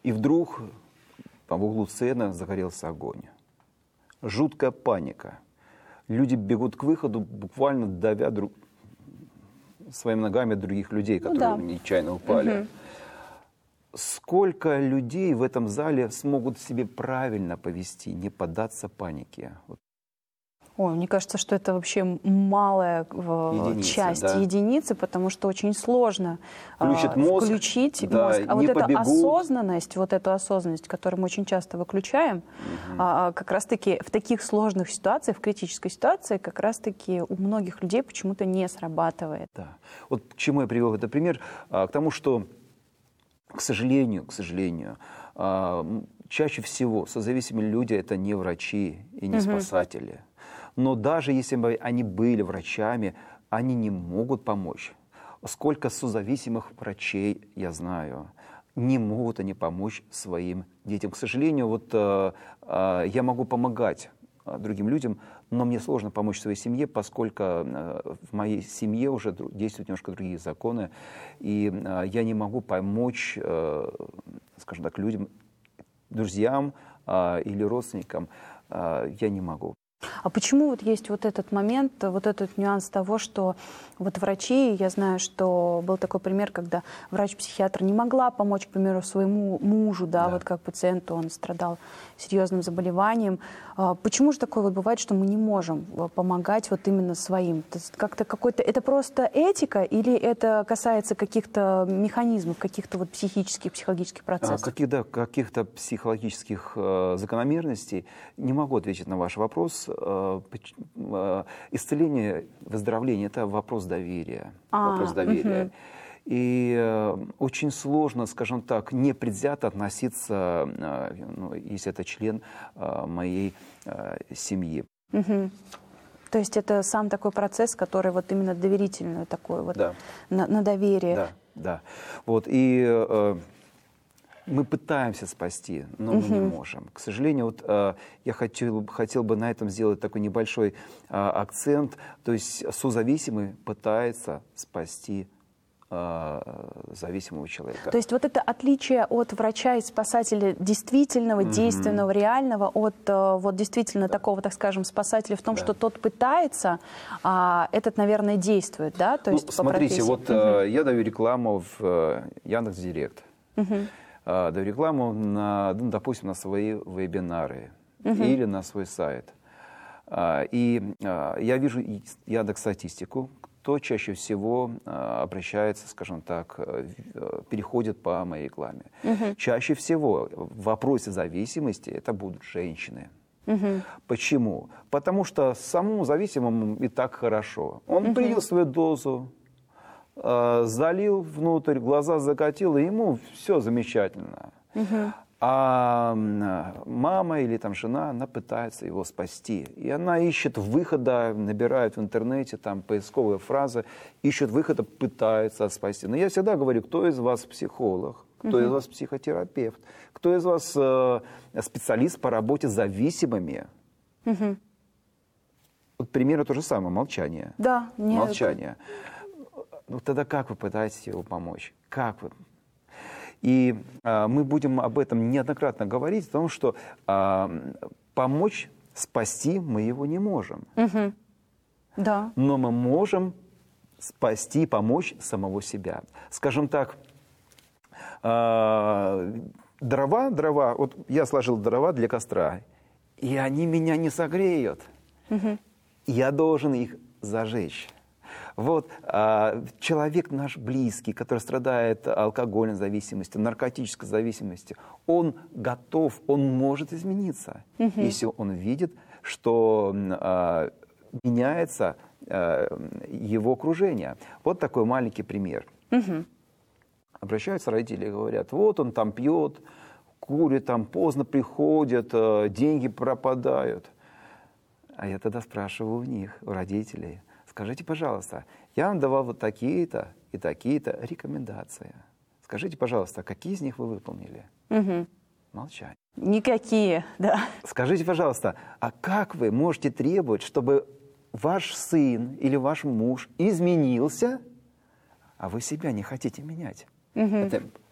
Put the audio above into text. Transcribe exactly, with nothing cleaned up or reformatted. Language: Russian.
И вдруг там в углу сцены загорелся огонь. Жуткая паника. Люди бегут к выходу, буквально давя друг... своими ногами других людей, которые ну, да. нечаянно упали. Угу. Сколько людей в этом зале смогут себе правильно повести, не поддаться панике? Ой, мне кажется, что это вообще малая единица, часть да. единицы, потому что очень сложно Включит мозг, включить да, мозг. А вот побегут. эта осознанность, вот эту осознанность, которую мы очень часто выключаем, угу. а, как раз-таки в таких сложных ситуациях, в критической ситуации, как раз-таки у многих людей почему-то не срабатывает. Да. Вот к чему я привел этот пример? К тому, что, к сожалению, к сожалению, чаще всего созависимые люди – это не врачи и не угу. спасатели. Но даже если бы они были врачами, они не могут помочь. Сколько созависимых врачей, я знаю, не могут они помочь своим детям. К сожалению, вот э, э, я могу помогать э, другим людям, но мне сложно помочь своей семье, поскольку э, в моей семье уже действуют немножко другие законы, и э, я не могу помочь, э, скажем так, людям, друзьям э, или родственникам, э, я не могу. А почему вот есть вот этот момент, вот этот нюанс того, что вот врачи, я знаю, что был такой пример, когда врач-психиатр не могла помочь, к примеру, своему мужу, да, да. вот как пациенту, он страдал серьезным заболеванием. Почему же такое вот бывает, что мы не можем помогать вот именно своим? Как-то какой-то, это просто этика или это касается каких-то механизмов, каких-то вот психических, психологических процессов? Каких-то, каких-то психологических э, закономерностей. Не могу ответить на ваш вопрос. Исцеление, выздоровление – это вопрос доверия. А, вопрос доверия. Угу. И э, очень сложно, скажем так, непредвзято относиться, э, ну, если это член э, моей э, семьи. Угу. То есть это сам такой процесс, который вот именно доверительный такой вот, да. на, на доверие. Да, да. Вот, и э, мы пытаемся спасти, но мы угу. не можем. К сожалению, вот, э, я хотел, хотел бы на этом сделать такой небольшой э, акцент. То есть созависимый пытается спасти зависимого человека. То есть вот это отличие от врача и спасателя действительного, mm-hmm. действенного, реального, от вот действительно да. такого, так скажем, спасателя в том, да. что тот пытается, а этот, наверное, действует, да? То есть ну, смотрите, вот mm-hmm. я даю рекламу в Яндекс.Директ, mm-hmm. даю рекламу, на, ну, допустим, на свои вебинары mm-hmm. или на свой сайт. И я вижу Яндекс.Статистику, кто чаще всего э, обращается, скажем так, э, переходит по моей рекламе. Uh-huh. Чаще всего в вопросе зависимости это будут женщины. Uh-huh. Почему? Потому что самому зависимому и так хорошо. Он uh-huh. принял свою дозу, э, залил внутрь, глаза закатил, и ему все замечательно. Uh-huh. А мама или там жена, она пытается его спасти. И она ищет выхода, набирает в интернете там поисковые фразы, ищет выхода, пытается спасти. Но я всегда говорю, кто из вас психолог, кто uh-huh. из вас психотерапевт, кто из вас э, специалист по работе с зависимыми. Uh-huh. Вот примерно то же самое, молчание. Да, нет. Молчание. Ну тогда как вы пытаетесь ему помочь? Как вы? И а, мы будем об этом неоднократно говорить, о том, что а, помочь, спасти мы его не можем. Угу. Да. Но мы можем спасти, помочь самого себя. Скажем так, а, дрова, дрова, вот я сложил дрова для костра, и они меня не согреют. Угу. Я должен их зажечь. Вот а, человек наш близкий, который страдает алкогольной зависимостью, наркотической зависимостью, он готов, он может измениться, угу. если он видит, что а, меняется а, его окружение. Вот такой маленький пример. Угу. Обращаются родители и говорят, вот он там пьет, курит, там поздно приходит, деньги пропадают. А я тогда спрашиваю у них, у родителей, скажите, пожалуйста, я вам давал вот такие-то и такие-то рекомендации. Скажите, пожалуйста, какие из них вы выполнили? Угу. Молчание. Никакие, да. Скажите, пожалуйста, а как вы можете требовать, чтобы ваш сын или ваш муж изменился, а вы себя не хотите менять? Угу. Это